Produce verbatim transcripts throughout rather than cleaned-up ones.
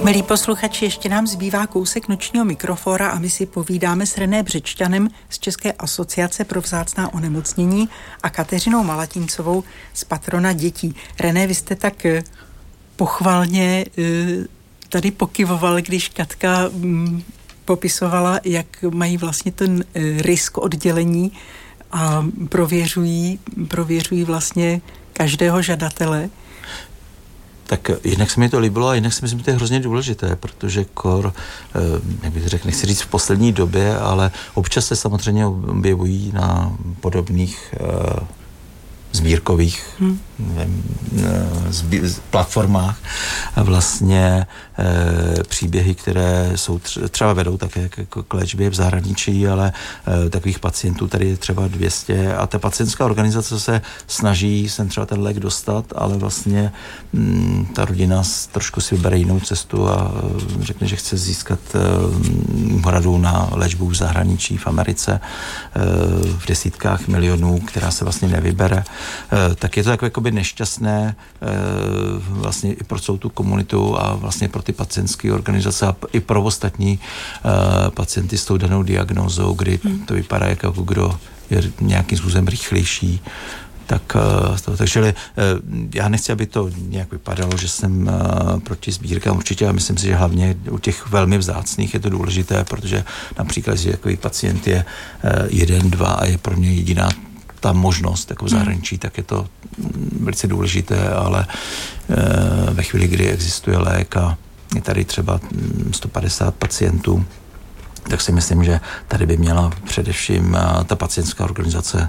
Milí posluchači, ještě nám zbývá kousek nočního mikrofóra a my si povídáme s René Břečťanem z České asociace pro vzácná onemocnění a Kateřinou Malatincovou z Patrona dětí. René, vy jste tak pochvalně tady pokyvoval, když Katka popisovala, jak mají vlastně ten risk oddělení a prověřují, prověřují vlastně každého žadatele. Tak jednak se mi to líbilo a jednak si myslím, že to je hrozně důležité, protože kor, jak bych řekl, nechci říct v poslední době, ale občas se samozřejmě objevují na podobných uh, sbírkových hmm. nevím, zbí, platformách vlastně e, příběhy, které jsou tř- třeba vedou také k, k léčbě v zahraničí, ale e, takových pacientů tady je třeba dvě stě a ta pacientská organizace se snaží sem třeba ten lék dostat, ale vlastně m, ta rodina trošku si vybere jinou cestu a e, řekne, že chce získat e, radu na léčbu v zahraničí, v Americe e, v desítkách milionů, která se vlastně nevybere. E, tak je to takové jakoby nešťastné e, vlastně i pro celou tu komunitu a vlastně pro ty pacientské organizace a i pro ostatní e, pacienty s tou danou diagnózou, kdy hmm. to vypadá jako kdo je nějakým způsobem rychlejší. Tak, takže já nechci, aby to nějak vypadalo, že jsem proti sbírkám určitě, a myslím si, že hlavně u těch velmi vzácných je to důležité, protože například, že takový pacient je jeden, dva a je pro ně jediná ta možnost jako v zahraničí, tak je to velice důležité, ale ve chvíli, kdy existuje lék a je tady třeba sto padesát pacientů, tak si myslím, že tady by měla především ta pacientská organizace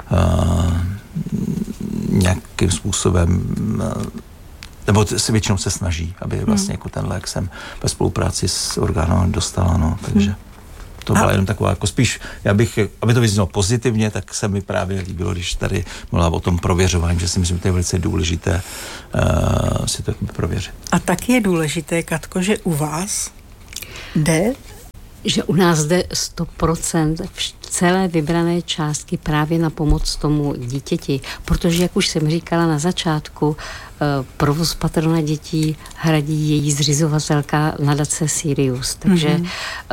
nějakým způsobem, nebo se většinou se snaží, aby vlastně jako ten lék sem ve spolupráci s orgánem dostala, no, takže to byla jenom taková, jako spíš, já bych, aby to vyznělo pozitivně, tak se mi právě líbilo, když tady mluvila o tom prověřování, že si myslím, že to je velice důležité uh, si to prověřit. A taky je důležité, Katko, že u vás jde že u nás jde sto procent celé vybrané částky právě na pomoc tomu dítěti, protože, jak už jsem říkala na začátku, provoz Patrona dětí hradí její zřizovatelka nadace Sirius, takže mm-hmm.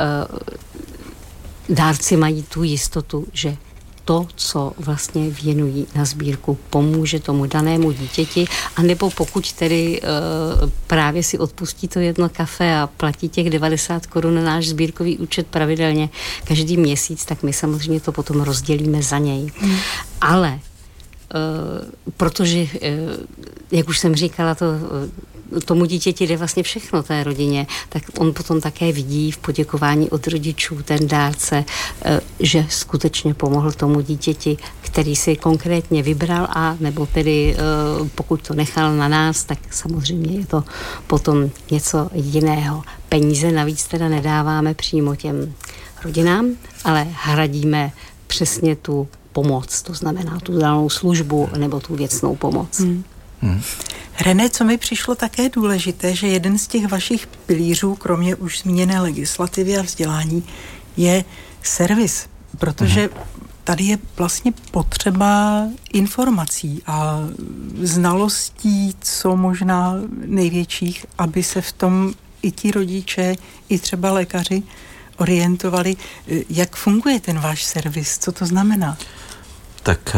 dárci mají tu jistotu, že to, co vlastně věnují na sbírku, pomůže tomu danému dítěti, anebo pokud tedy e, právě si odpustí to jedno kafe a platí těch devadesát korun na náš sbírkový účet pravidelně každý měsíc, tak my samozřejmě to potom rozdělíme za něj. Hmm. Ale e, protože, e, jak už jsem říkala, to tomu dítěti jde vlastně všechno té rodině, tak on potom také vidí v poděkování od rodičů ten dárce, že skutečně pomohl tomu dítěti, který si konkrétně vybral a nebo tedy pokud to nechal na nás, tak samozřejmě je to potom něco jiného. Peníze navíc teda nedáváme přímo těm rodinám, ale hradíme přesně tu pomoc, to znamená tu danou službu nebo tu věcnou pomoc. Hmm. Hmm. René, co mi přišlo také důležité, že jeden z těch vašich pilířů, kromě už zmíněné legislativy a vzdělání, je servis, protože hmm. tady je vlastně potřeba informací a znalostí, co možná největších, aby se v tom i ti rodiče, i třeba lékaři orientovali. Jak funguje ten váš servis? Co to znamená? Tak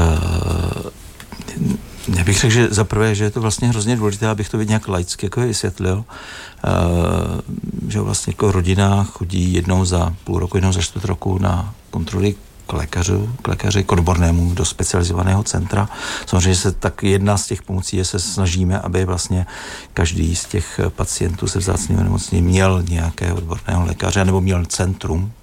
uh... Já bych řekl, že za prvé, že je to vlastně hrozně důležité, abych to nějak laicky jako vysvětlil, uh, že vlastně jako rodina chodí jednou za půl roku, jednou za čtvrt roku na kontroly k lékařu, k lékaři, k odbornému do specializovaného centra. Samozřejmě se tak jedna z těch pomocí je, se snažíme, aby vlastně každý z těch pacientů se vzácným onemocněním měl nějakého odborného lékaře, nebo měl centrum,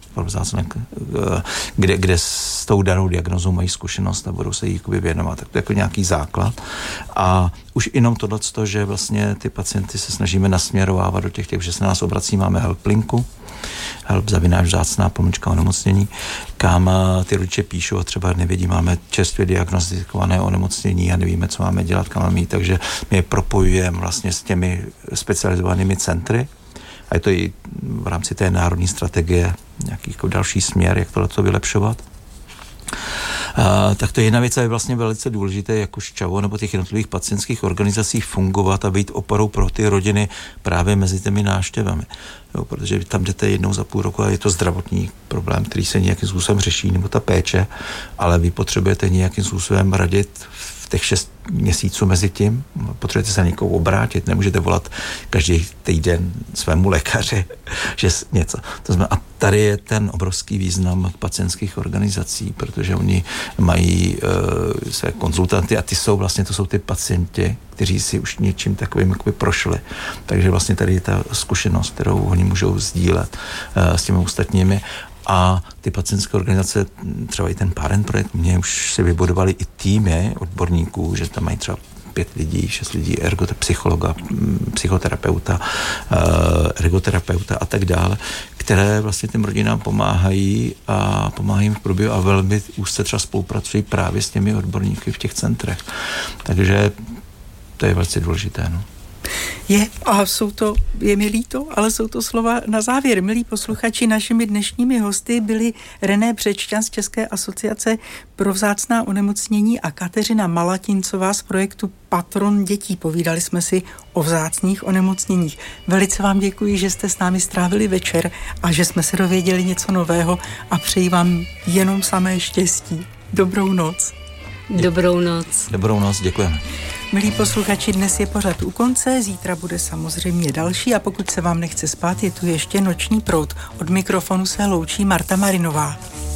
kde, kde s tou danou diagnózou mají zkušenost a budou se jí věnovat. Tak to je jako nějaký základ. A už jenom tohleto, že vlastně ty pacienty se snažíme nasměrovávat do těch, těch že se na nás obrací, máme helplinku, help zavináč vzácná pomlčka onemocnění, kam ty rodiče píšou a třeba nevědí, máme čerstvě diagnostikované onemocnění a nevíme, co máme dělat, kam máme jít, takže my je propojujeme vlastně s těmi specializovanými centry. A je to i v rámci té národní strategie nějaký jako další směr, jak tohleto vylepšovat. A, tak to je jedna věc, a je vlastně velice důležité jako ČAVO nebo těch jednotlivých pacientských organizacích fungovat a být oporou pro ty rodiny právě mezi těmi návštěvami. Jo, protože tam jdete jednou za půl roku a je to zdravotní problém, který se nějakým způsobem řeší, nebo ta péče, ale vy potřebujete nějakým způsobem radit v těch šest měsíců mezi tím, potřebujete se na někoho obrátit, nemůžete volat každý týden svému lékaři, že něco. To znamená, a tady je ten obrovský význam pacientských organizací, protože oni mají uh, své konzultanty a ty jsou vlastně, to jsou ty pacienti, kteří si už něčím takovým jakoby prošli. Takže vlastně tady je ta zkušenost, kterou oni můžou sdílet uh, s těmi ostatními. A ty pacientské organizace, třeba i ten Parent projekt, mě už si vybudovali i týmy odborníků, že tam mají třeba pět lidí, šest lidí, ergot, psychologa, psychoterapeuta, ergoterapeuta a tak dále, které vlastně těm rodinám pomáhají a pomáhají jim v průběhu a velmi úzce třeba spolupracují právě s těmi odborníky v těch centrech. Takže to je velice důležité, no. Je, a jsou to, je mi líto, ale jsou to slova na závěr. Milí posluchači, našimi dnešními hosty byli René Břečťan z České asociace pro vzácná onemocnění a Kateřina Malatincová z projektu Patron dětí. Povídali jsme si o vzácných onemocněních. Velice vám děkuji, že jste s námi strávili večer a že jsme se dověděli něco nového a přeji vám jenom samé štěstí. Dobrou noc. Dobrou noc. Dobrou noc, děkujeme. Milí posluchači, dnes je pořad u konce, zítra bude samozřejmě další a pokud se vám nechce spát, je tu ještě Noční proud. Od mikrofonu se loučí Marta Marinová.